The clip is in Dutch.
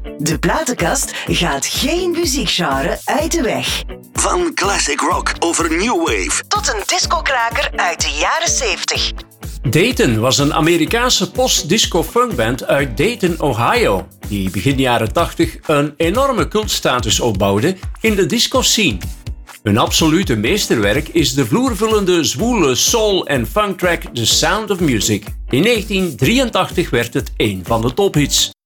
De platenkast gaat geen muziekgenre uit de weg. Van classic rock over new wave Tot een discokraker uit de jaren 70. Dayton was een Amerikaanse post-disco-funkband uit Dayton, Ohio, die begin jaren 80 een enorme cultstatus opbouwde in de disco-scene. Hun absolute meesterwerk is de vloervullende zwoele soul- en funktrack The Sound of Music. In 1983 werd het een van de tophits.